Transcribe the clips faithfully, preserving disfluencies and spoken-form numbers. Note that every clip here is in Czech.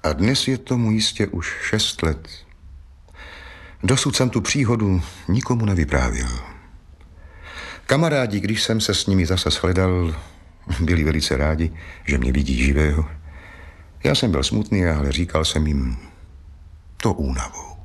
A dnes je tomu jistě už šest let. Dosud jsem tu příhodu nikomu nevyprávěl. Kamarádi, když jsem se s nimi zase shledal, byli velice rádi, že mě vidí živého. Já jsem byl smutný, ale říkal jsem jim to únavou.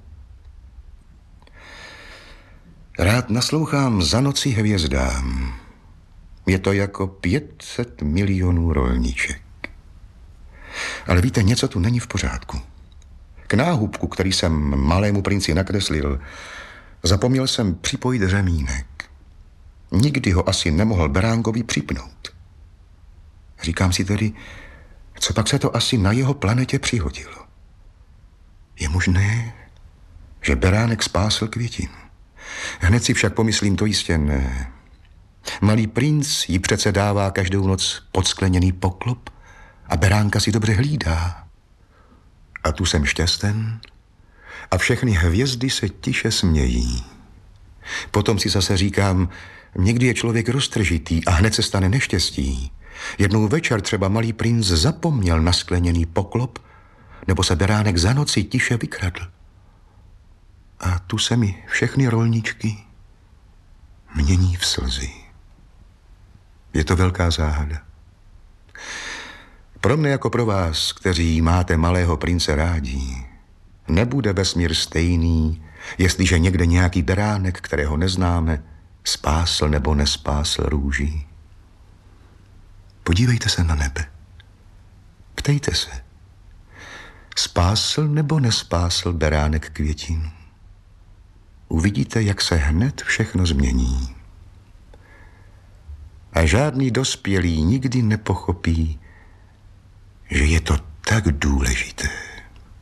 Rád naslouchám za noci hvězdám. Je to jako pět set milionů rolníček. Ale víte, něco tu není v pořádku. K náhubku, který jsem malému princi nakreslil, zapomněl jsem připojit řemínek. Nikdy ho asi nemohl Beránkovi připnout. Říkám si tedy, co pak se to asi na jeho planetě přihodilo. Je možné, že Beránek spásl Květinu. Hned si však pomyslím, to jistě ne. Malý princ jí přece dává každou noc podskleněný poklop a Beránka si dobře hlídá. A tu jsem šťasten a všechny hvězdy se tiše smějí. Potom si zase říkám, někdy je člověk roztržitý a hned se stane neštěstí. Jednou večer třeba malý princ zapomněl na skleněný poklop, nebo se Beránek za noci tiše vykradl. A tu se mi všechny rolničky mění v slzy. Je to velká záhada. Pro mne jako pro vás, kteří máte malého prince rádi, nebude vesmír stejný, jestliže někde nějaký beránek, kterého neznáme, spásl nebo nespásl růží. Podívejte se na nebe. Ptejte se. Spásl nebo nespásl beránek Květinu? Uvidíte, jak se hned všechno změní. A žádný dospělý nikdy nepochopí, že je to tak důležité.